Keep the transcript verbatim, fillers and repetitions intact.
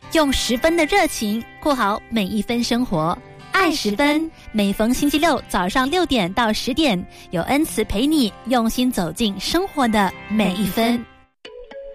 用十分的热情过好每一分生活。爱十分，每逢星期六早上六点到十点，有恩慈陪你用心走进生活的每一分。